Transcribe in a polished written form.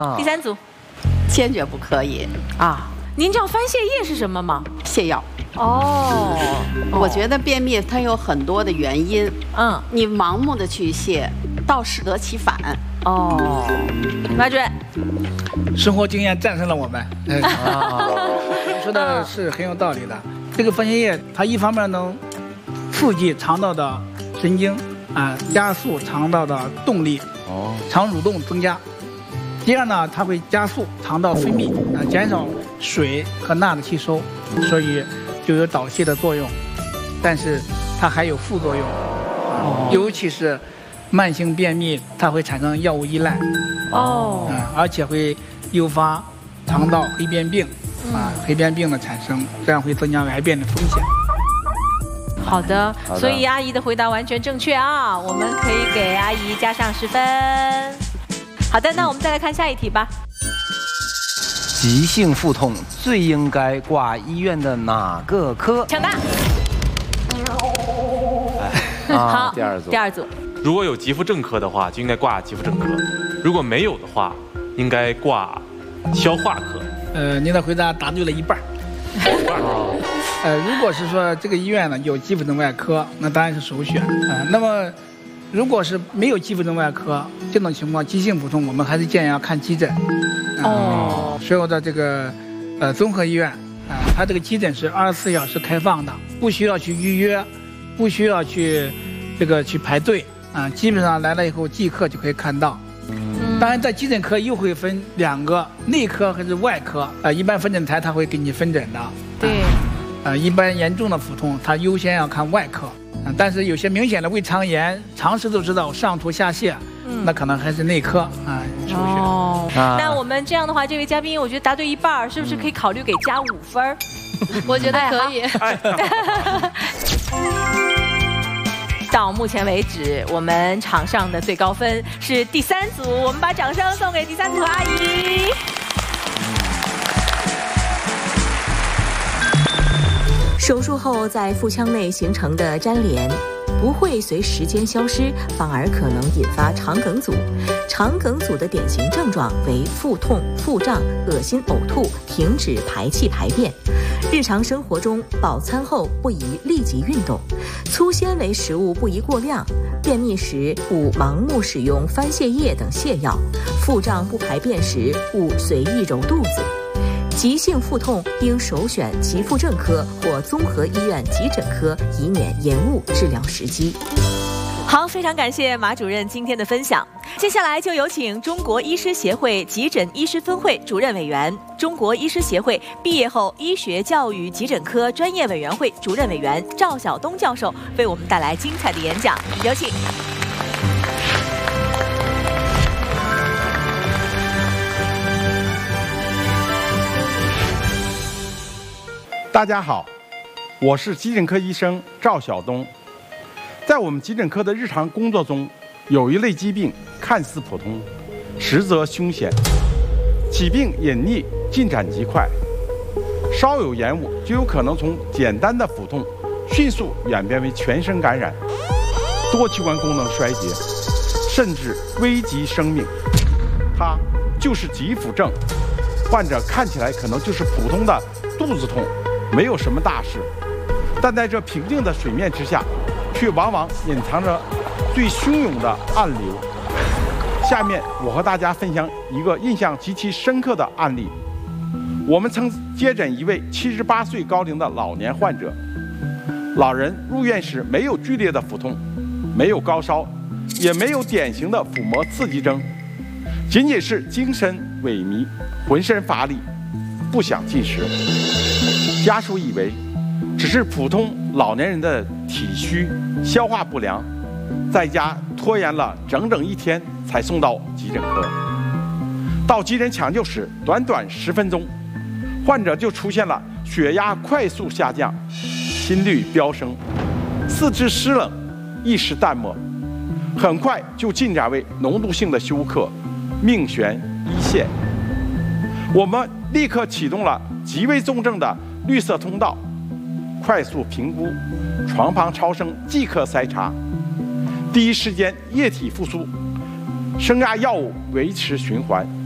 第3组， 坚决不可以啊。您知道番泻叶是什么吗？ 泻药。 哦， 我觉得便秘它有很多的原因。你盲目的去泻，倒适得其反。 哦，马主任， 生活经验战胜了我们。你说的是很有道理的。这个番泻叶，它一方面能刺激肠道的神经加速肠道的动力，肠蠕动增加。第二呢，它会加速肠道分泌，减少水和钠的吸收，所以就有导泻的作用。但是它还有副作用，尤其是慢性便秘，它会产生药物依赖，而且会诱发肠道黑变病，黑变病的产生，这样会增加癌变的风险。 好的，所以阿姨的回答完全正确啊，我们可以给阿姨加上10分。好的，那我们再来看下一题吧。 急性腹痛最应该挂医院的哪个科？ 抢答。好，第二组。 如果有急腹症科的话，就应该挂急腹症科；如果没有的话，应该挂消化科。 您的回答答对了一半。如果是说这个医院呢有急腹症外科，那当然是首选。那么如果是没有急腹症外科，这种情况急性腹痛，我们还是建议要看急诊。所有的这个综合医院它这个急诊是24小时开放的，不需要去预约，不需要去去排队基本上来了以后即刻就可以看到。当然在急诊科又会分2个，内科还是外科一般分诊台他会给你分诊的。 对。 一般严重的腹痛，他优先要看外科。但是有些明显的胃肠炎，常识都知道上吐下泻，那可能还是内科首选。 那我们这样的话，这位嘉宾我觉得答对一半，是不是可以考虑给加5分？ 我觉得可以。 到目前为止，我们场上的最高分是第3组，我们把掌声送给第3组阿姨。 手术后在腹腔内形成的粘连不会随时间消失，反而可能引发肠梗阻。肠梗阻的典型症状为腹痛、腹胀、恶心、呕吐、停止排气排便。日常生活中，饱餐后不宜立即运动，粗纤维食物不宜过量，便秘时勿盲目使用番泻叶等泻药，腹胀不排便时勿随意揉肚子。急性腹痛应首选急腹症科或综合医院急诊科，以免延误治疗时机。 好，非常感谢马主任今天的分享。接下来就有请中国医师协会急诊医师分会主任委员、中国医师协会毕业后医学教育急诊科专业委员会主任委员赵晓东教授为我们带来精彩的演讲，有请。 大家好，我是急诊科医生赵晓东。在我们急诊科的日常工作中，有一类疾病看似普通，实则凶险，起病隐匿，进展极快，稍有延误就有可能从简单的腹痛迅速演变为全身感染，多器官功能衰竭，甚至危及生命。它就是急腹症。患者看起来可能就是普通的肚子痛，没有什么大事，但在这平静的水面之下，却往往隐藏着最汹涌的暗流。下面我和大家分享一个印象极其深刻的案例。我们曾接诊一位78岁高龄的老年患者，老人入院时没有剧烈的腹痛，没有高烧，也没有典型的腹膜刺激征，仅仅是精神萎靡，浑身乏力，不想进食。家属以为只是普通老年人的体虚、消化不良，在家拖延了整整1天才送到急诊科。到急诊抢救时，短短10分钟，患者就出现了血压快速下降、心率飙升、四肢湿冷、意识淡漠，很快就进展为浓度性的休克、命悬一线。我们立刻启动了极为重症的绿色通道，快速评估，床旁超声即刻筛查，第一时间液体复苏，升压药物维持循环，